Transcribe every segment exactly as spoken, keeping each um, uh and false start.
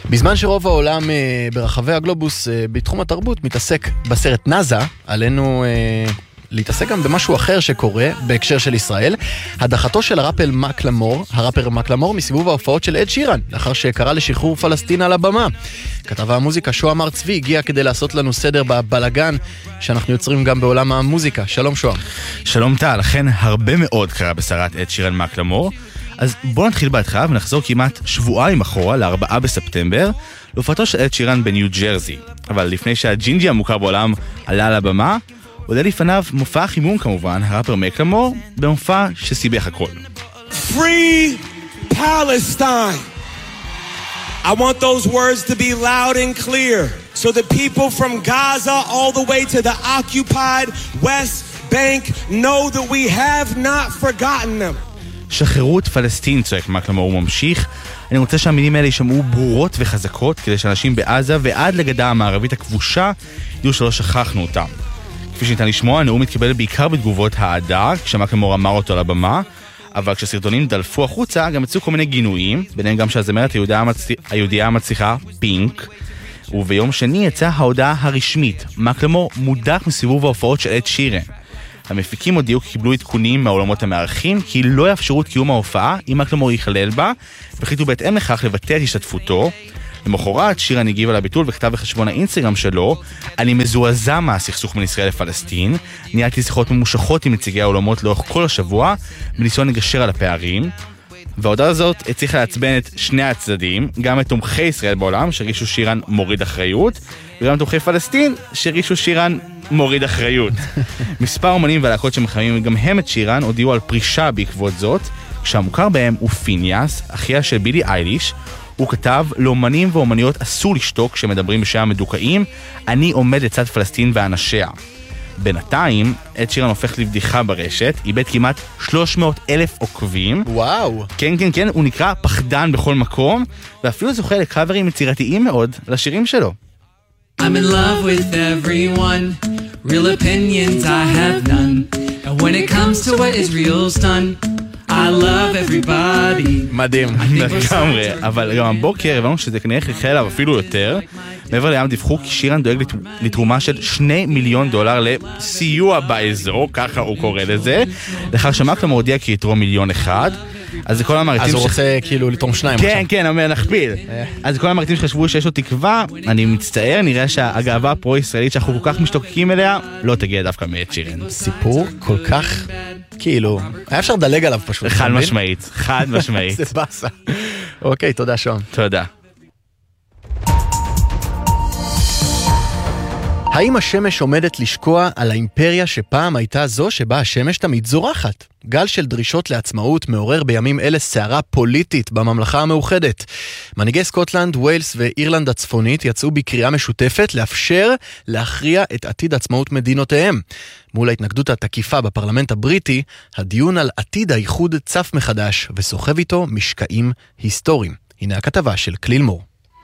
בזמן שרוב העולם ברחבי הגלובוס בתחום התרבות מתעסק בסרט נאזה, עלינו להתעסק גם במשהו אחר שקורה בהקשר של ישראל. הדחתו של הראפר מקלמור, הראפר מקלמור מסיבוב ההופעות של אד שירן, לאחר שקרא לשחרור פלסטין על הבמה. כתב המוזיקה שוהם מר צבי הגיע כדי לעשות לנו סדר בבלגן שאנחנו יוצרים גם בעולם המוזיקה. שלום שוהם. שלום טל, לכן הרבה מאוד קרה בסרט אד שירן מקלמור. אז בואו נתחיל בהתחלה ונחזור כמעט שבועיים אחורה, לארבעה בספטמבר, להופעתו של אד שירן בניו ג'רזי. אבל לפני שהג'ינג'י המוכר בעולם עלה על הבמה, עולה לפניו מופע חימום כמובן, הראפר מקלמור, במופע שסיבך הכל. Free Palestine. I want those words to be loud and clear, so the people from Gaza all the way to the occupied West Bank know that we have not forgotten them. שחררו את פלסטין, צועק מקלמור וממשיך. אני רוצה שהמילים האלה יישמעו ברורות וחזקות, כדי שאנשים בעזה ועד לגדה המערבית הכבושה ידעו שלא שכחנו אותם. כפי שניתן לשמוע, הנאום מתקבל בעיקר בתגובות העדה, כשמקלמור אמר אותו על הבמה, אבל כשסרטונים דלפו החוצה, גם יצאו כל מיני גינויים, ביניהם גם שהזמרת היהודיה, המצ... היהודיה המצליחה, פינק, וביום שני יצאה ההודעה הרשמית, מקלמור מודח מסיבוב ההופעות של אד שירן. המפיקים הודיעו כי קיבלו עדכונים מהעולמות המארחים, כי לא יאפשרו את קיום ההופעה אם מקלמור ייכלל בה, והחליטו בהתאם לכך לבטא את השתתפותו. למחרת שירן הגיב על הביטול וכתב בחשבון האינסטגרם שלו, אני מזועזע מהסכסוך בין ישראל לפלסטין, ניהלתי שיחות ממושכות עם נציגי העולמות לאורך כל השבוע, בניסיון לגשר על הפערים, וההודעה הזאת הצליחה לעצבן את שני הצדדים, גם את תומכי ישראל בעולם, שהרגישו שירן מוריד אחריות, וגם את תומכי פלסטין, שהרגישו שירן מוריד אחריות. מספר אומנים והלהקות שמחייבים גם הם את שירן הודיעו על פרישה בעקבות זאת, כשהמוכר בהם הוא פיניאס, אחיה של בילי אייליש. הוא כתב, לאומנים ואומניות אסור לשתוק כשמדברים בשעה מדוכאים, אני עומד לצד פלסטין ואנשיה. בינתיים, אד שירן הופך לבדיחה ברשת, איבד כמעט שלוש מאות אלף עוקבים. וואו. כן, כן, כן, הוא נקרא פחדן בכל מקום, ואפילו זוכה לקאברים יצירתיים מאוד לשירים שלו. I'm in love with everyone, real opinions I have none, and when it comes to what Israel's done, I love everybody. מדהים. לגמרי, אבל גם הבוקר הבנו שזה כנראה חלחל עליו אפילו יותר. מעבר לים דיווחו כי שירן דואג לתרומה של שני מיליון דולר לסיוע באזור, ככה הוא קורא לזה, לאחר שמקלמור הודיע כי יתרום מיליון אחד. אז כל המעריצים אז הוא רוצה כאילו לתרום שניים עכשיו. כן, כן, אומר, נכפיל. אז כל המעריצים שחשבו שיש לו תקווה, אני מצטער, נראה שהגאווה הפרו-ישראלית שאנחנו כל כך משתוקקים אליה, לא תגיע דווקא מאד שירן. סיפור כל כך, כאילו, היה אפשר לדלג עליו פשוט. חד משמעית, חד משמעית. זה בסה. אוקיי, תודה שום. תודה. האם השמש עומדת לשקוע על האימפריה שפעם הייתה זו שבה השמש תמיד זורחת? גל של דרישות לעצמאות מעורר בימים אלה סערה פוליטית בממלכה המאוחדת. מנהיגי סקוטלנד, ווילס ואירלנד הצפונית יצאו בקריאה משותפת לאפשר להכריע את עתיד עצמאות מדינותיהם. מול ההתנגדות התקיפה בפרלמנט הבריטי, הדיון על עתיד האיחוד צף מחדש וסוחב איתו משקעים היסטוריים. הנה הכתבה של כליל מור.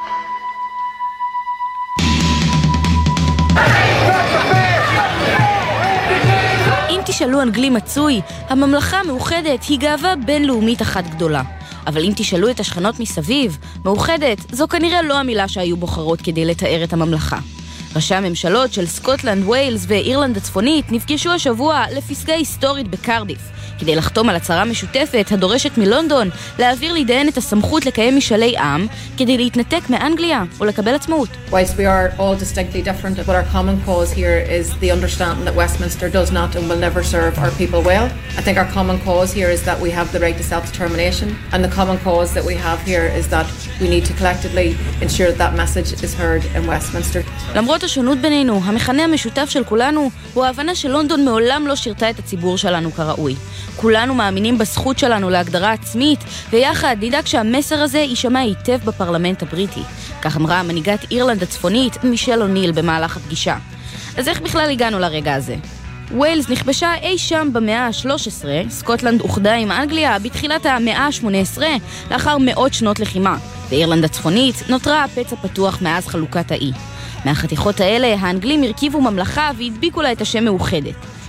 תשאלו אנגלי מצוי, הממלכה המאוחדת היא גאווה בינלאומית אחת גדולה. אבל אם תשאלו את השכנות מסביב, מאוחדת זו כנראה לא המילה שהיו בוחרות כדי לתאר את הממלכה. ראשי הממשלות של סקוטלנד, ווילס ואירלנד הצפונית נפגשו השבוע לפסגה היסטורית בקרדיף, כדי לחתום על הצהרה משותפת הדורשת מלונדון להעביר לידיהן את הסמכות לקיים משאלי עם, כדי להתנתק מאנגליה ולקבל עצמאות. Whilst we are all distinctly different, what our common cause here is the understanding that Westminster does not and will never serve our people well. I think our common cause here is that we have the right to self-determination, and the common cause that we have here is that we need to collectively ensure that that message is heard in Westminster. למרות השונות בינינו, המכנה המשותף של כולנו הוא ההבנה שלונדון מעולם לא שירתה את הציבור שלנו כראוי. כולנו מאמינים בזכות שלנו להגדרה עצמית, ויחד נדאג שהמסר הזה יישמע היטב בפרלמנט הבריטי. כך אמרה מנהיגת אירלנד הצפונית, מישל אוניל, במהלך הפגישה. אז איך בכלל הגענו לרגע הזה? ווילס נכבשה אי שם במאה ה-שלוש עשרה, סקוטלנד אוחדה עם אנגליה בתחילת המאה ה-שמונה עשרה, לאחר מאות שנות לחימה, ואירלנד הצפונית נותרה הפצע פתוח מאז חלוקת האי. מהחתיכות האלה, האנגלים הרכיבו ממלכה והדביקו לה את השם מאוחדת.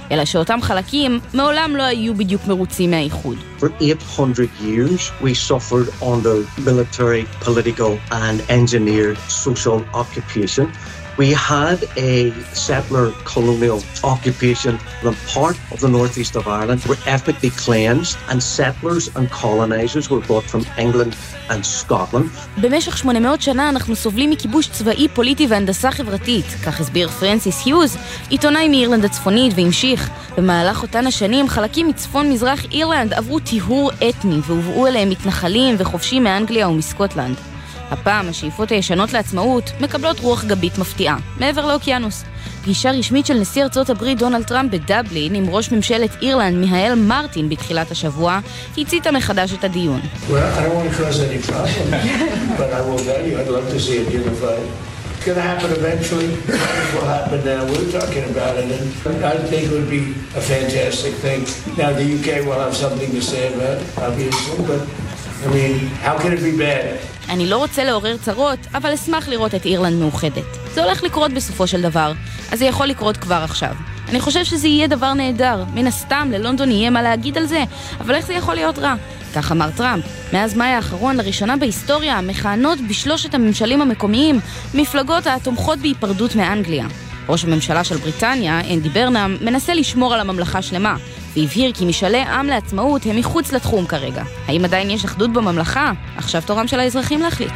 אלא שאותם חלקים מעולם לא היו בדיוק מרוצים מהאיחוד. For eight hundred years we suffered under military, political and engineered social occupation. We had a settler colonial occupation when part of the northeast of Ireland were ethnically cleansed and settlers and colonizers were brought from England and Scotland. במשך שמונה מאות שנה אנחנו סובלים מכיבוש צבאי, פוליטי והנדסה חברתית, כך הסביר פרנסיס היוז, עיתונאי מאירלנד הצפונית, והמשיך. במהלך אותן השנים חלקים מצפון מזרח אירלנד עברו טיהור אתני והובאו אליהם מתנחלים וחופשים מאנגליה ומסקוטלנד. הפעם השאיפות הישנות לעצמאות מקבלות רוח גבית מפתיעה, מעבר לאוקיינוס. פגישה רשמית של נשיא ארצות הברית דונלד טראמפ בדבלין עם ראש ממשלת אירלנד מיהאל מרטין בתחילת השבוע הציתה מחדש את הדיון. Well, I don't want to cause any problem, but I will tell you, I'd love to see it unified. It's going to happen eventually. It will happen now. We're talking about it, and I think it would be a fantastic thing. Now, the U K will have something to say about it, obviously, but, I mean, how can it be bad? אני לא רוצה לעורר צרות, אבל אשמח לראות את אירלנד מאוחדת. זה הולך לקרות בסופו של דבר, אז זה יכול לקרות כבר עכשיו. אני חושב שזה יהיה דבר נהדר. מן הסתם, ללונדון יהיה מה להגיד על זה, אבל איך זה יכול להיות רע? כך אמר טראמפ. מאז מאי האחרון, לראשונה בהיסטוריה, מכהנות בשלושת הממשלים המקומיים, מפלגות התומכות בהיפרדות מאנגליה. ראש הממשלה של בריטניה, אנדי ברנאם, מנסה לשמור על הממלכה שלמה, והבהיר כי משאלי עם לעצמאות הם מחוץ לתחום כרגע. האם עדיין יש אחדות בממלכה? עכשיו תורם של האזרחים להחליט.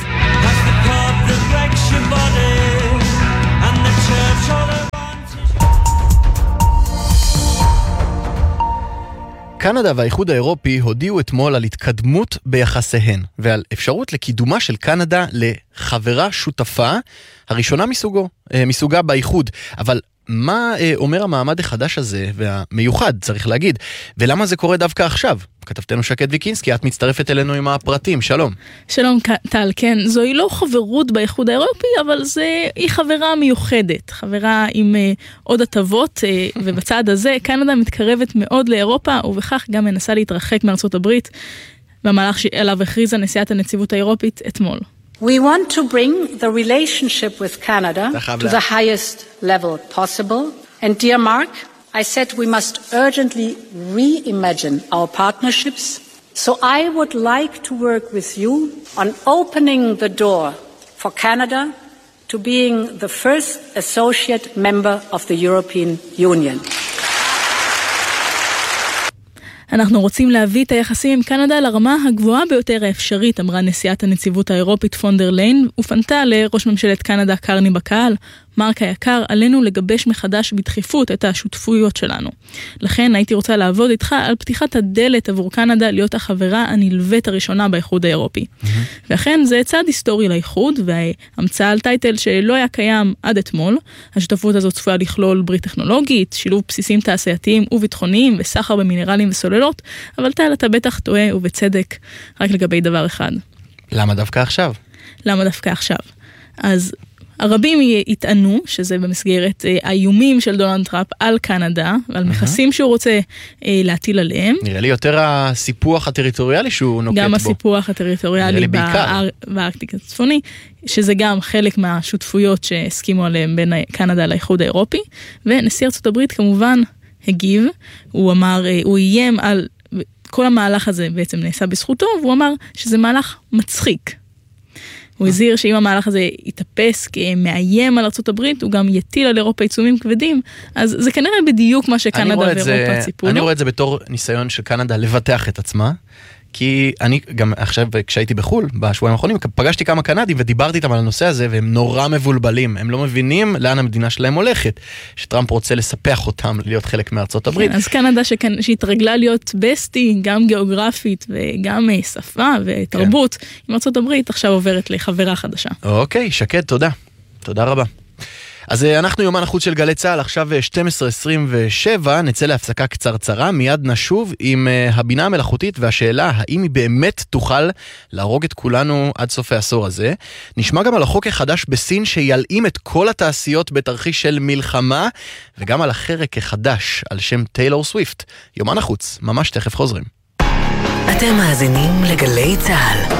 קנדה והאיחוד האירופי הודיעו אתמול על התקדמות ביחסיהן, ועל אפשרות לקידומה של קנדה לחברה שותפה, הראשונה מסוגו, מסוגה באיחוד. אבל מה אומר המעמד החדש הזה, והמיוחד צריך להגיד, ולמה זה קורה דווקא עכשיו? כתבתנו שקד ויקינסקי, את מצטרפת אלינו עם הפרטים, שלום. שלום טל, כן, זוהי לא חברות באיחוד האירופי, אבל זה, היא חברה מיוחדת, חברה עם uh, עוד הטבות, uh, ובצד הזה קנדה מתקרבת מאוד לאירופה, ובכך גם מנסה להתרחק מארצות הברית, במהלך שאליו הכריזה נשיאת הנציבות האירופית אתמול. We want to bring the relationship with Canada to the highest level possible. And dear Mark, I said we must urgently reimagine our partnerships. So I would like to work with you on opening the door for Canada to being the first associate member of the European Union. אנחנו רוצים להביא את היחסים עם קנדה לרמה הגבוהה ביותר האפשרית, אמרה נשיאת הנציבות האירופית פונדר ליין, ופנתה לראש ממשלת קנדה קרני בקהל. מרק היקר, עלינו לגבש מחדש בדחיפות את השותפויות שלנו. לכן הייתי רוצה לעבוד איתך על פתיחת הדלת עבור קנדה להיות החברה הנלווית הראשונה באיחוד האירופי. Mm-hmm. ואכן זה צעד היסטורי לאיחוד, וההמצאה על טייטל שלא היה קיים עד אתמול. השותפות הזאת צפויה לכלול ברית טכנולוגית, שילוב בסיסים תעשייתיים וביטחוניים וסחר במינרלים וסוללות, אבל טל, אתה בטח טועה ובצדק רק לגבי דבר אחד. למה דווקא עכשיו? למה דווקא עכשיו? אז הרבים יטענו שזה במסגרת האיומים של דונלד טראמפ על קנדה, ועל מכסים שהוא רוצה להטיל עליהם. נראה לי יותר הסיפוח הטריטוריאלי שהוא נוקט בו. גם הסיפוח הטריטוריאלי בארקטיק הצפוני, שזה גם חלק מהשותפויות שהסכימו עליהם בין קנדה לאיחוד האירופי, ונשיא ארצות הברית כמובן הגיב, הוא אמר, הוא איים על, כל המהלך הזה בעצם נעשה בזכותו, והוא אמר שזה מהלך מצחיק. הוא הזהיר שאם המהלך הזה יתאפס כמאיים על ארצות הברית, הוא גם יטיל על אירופה עיצומים כבדים, אז זה כנראה בדיוק מה שקנדה ואירופה ציפו. אני רואה את זה בתור ניסיון של קנדה לבטח את עצמה, כי אני גם עכשיו כשהייתי בחול, בשבועיים האחרונים, פגשתי כמה קנדים ודיברתי איתם על הנושא הזה, והם נורא מבולבלים, הם לא מבינים לאן המדינה שלהם הולכת, שטראמפ רוצה לספח אותם להיות חלק מארצות הברית. כן, אז קנדה שהתרגלה להיות בסטי, גם גיאוגרפית וגם שפה ותרבות, כן. עם ארצות הברית עכשיו עוברת לחברה חדשה. אוקיי, שקד, תודה. תודה רבה. אז אנחנו יומן החוץ של גלי צהל, עכשיו שתים עשרה עשרים ושבע, נצא להפסקה קצרצרה, מיד נשוב עם הבינה המלאכותית והשאלה האם היא באמת תוכל להרוג את כולנו עד סוף העשור הזה. נשמע גם על החוק החדש בסין שילאים את כל התעשיות בתרחיש של מלחמה, וגם על החרק החדש על שם טיילור סוויפט. יומן החוץ, ממש תכף חוזרים. אתם מאזינים לגלי צהל.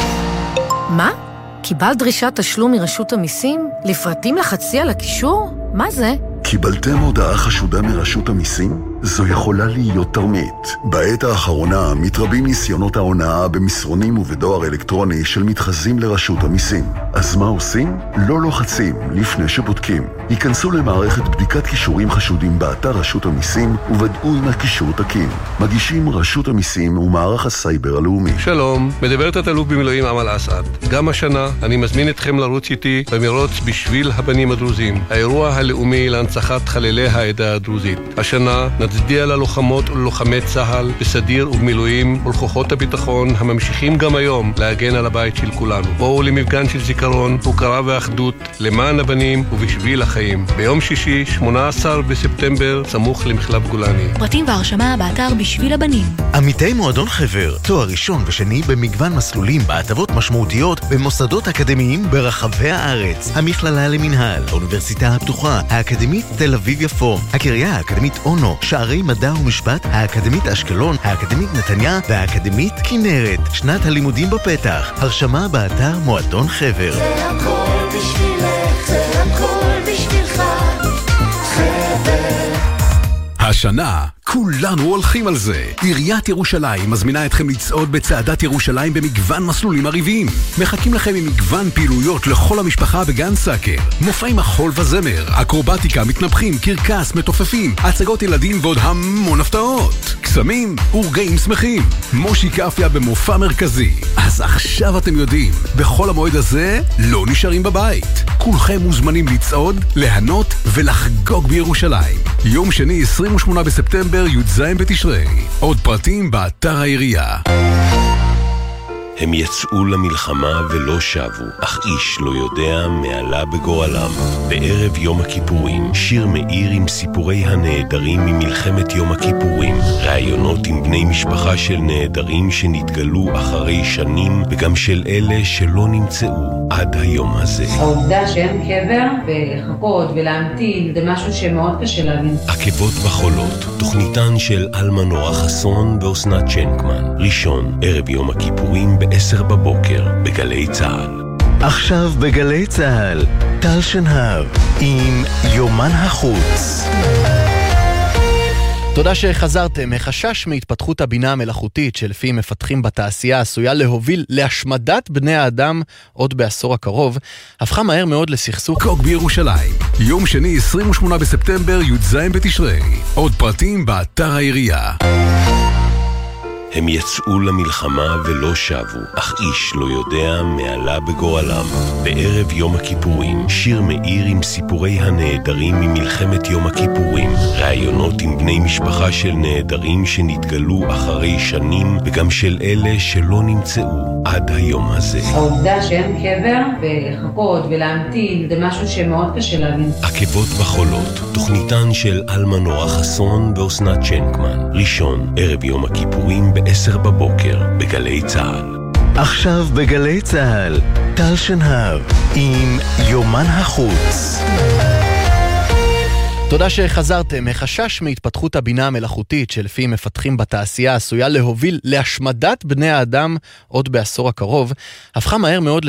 מה? קיבלת דרישת תשלום מרשות המיסים? לפרטים לחצי על הקישור? מה זה? קיבלתם הודעה חשודה מרשות המיסים? זו יכולה להיות תרמית. בעת האחרונה מתרבים ניסיונות ההונאה במסרונים ובדואר אלקטרוני של מתחזים לרשות המיסים. אז מה עושים? לא לוחצים לפני שבודקים. היכנסו למערכת בדיקת קישורים חשודים באתר רשות המיסים וודאו אם הקישור תקין. מגישים רשות המיסים ומערך הסייבר הלאומי. שלום, מדברת התלוף במילואים אמל אסעד. גם השנה אני מזמין אתכם לרוץ איתי במרוץ בשביל הבנים הדרוזים, האירוע הלאומי להנצחת חללי העדה הדרוזית. השנה נצדיע ללוחמות וללוחמי צה"ל בסדיר ובמילואים ולכוחות הביטחון הממשיכים גם היום להגן על הבית של כולנו. בואו למפגן של זיכרון, הוקרה ואחדות למען הבנים ובשביל החיים. ביום שישי, שמונה עשר בספטמבר, סמוך למחלף גולני. פרטים והרשמה באתר בשביל הבנים. עמיתי מועדון חבר, תואר ראשון ושני במגוון מסלולים בהטבות משמעותיות במוסדות אקדמיים ברחבי הארץ. המכללה למנהל, האוניברסיטה הפתוחה, האקדמית תל אביב יפו, הקריה האקדמית אונו, שערי מדע ומשפט, האקדמית אשקלון, האקדמית נתניה והאקדמית כנרת. שנת הלימודים בפתח. הרשמה באתר מועדון חבר. זה הכל בשבילך, זה הכל בשבילך, חבר. השנה כולנו הולכים על זה. עיריית ירושלים מזמינה אתכם לצעוד בצעדת ירושלים במגוון מסלולים עריביים. מחכים לכם עם מגוון פעילויות לכל המשפחה בגן סאקר. מופעי מחול וזמר, אקרובטיקה, מתנפחים, קרקס, מתופפים, הצגות ילדים ועוד המון הפתעות. קסמים ורגעים שמחים. מושי קפיה במופע מרכזי. אז עכשיו אתם יודעים, בכל המועד הזה לא נשארים בבית. כולכם מוזמנים לצעוד, להנות ולחגוג בירושלים. יום שני עשרים ושמונה בספטמבר י"ז בתשרי. עוד פרטים באתר העירייה. הם יצאו למלחמה ולא שבו, אך איש לא יודע מעלה בגורלם. בערב יום הכיפורים, שיר מאיר עם סיפורי הנעדרים ממלחמת יום הכיפורים. ראיונות עם בני משפחה של נעדרים שנתגלו אחרי שנים, וגם של אלה שלא נמצאו עד היום הזה. העובדה שאין קבר ולחכות ולהמתין, זה משהו שמאוד קשה להבין. עקבות בחולות, תוכניתן של אלמה נורה חסון ואוסנת צ'נקמן. ראשון, ערב יום הכיפורים בעשר בבוקר, בגלי צהל. עכשיו בגלי צהל, טל שנהב עם יומן החוץ. תודה שחזרתם. חשש מהתפתחות הבינה המלאכותית שלפי מפתחים בתעשייה עשויה להוביל להשמדת בני האדם עוד בעשור הקרוב, הפכה מהר מאוד לסכסוך. קוק בירושלים, יום שני עשרים ושמונה בספטמבר י"ז בתשרי. עוד פרטים באתר העירייה. הם יצאו למלחמה ולא שבו, אך איש לא יודע מעלה בגורלם. בערב יום הכיפורים, שיר מאיר עם סיפורי הנעדרים ממלחמת יום הכיפורים. ראיונות עם בני משפחה של נעדרים שנתגלו אחרי שנים, וגם של אלה שלא נמצאו עד היום הזה. העובדה שאין קבר ולחכות ולהמתין, זה משהו שמאוד קשה להבין. עקבות בחולות, תוכניתן של אלמה נורה חסון ואוסנת צ'נקמן. ראשון, ערב יום הכיפורים בעשר בבוקר, בגלי צהל. עכשיו בגלי צהל, טל שנהב עם יומן החוץ. תודה שחזרתם. חשש מהתפתחות הבינה המלאכותית שלפי מפתחים בתעשייה עשויה להוביל להשמדת בני האדם עוד בעשור הקרוב, הפכה מהר מאוד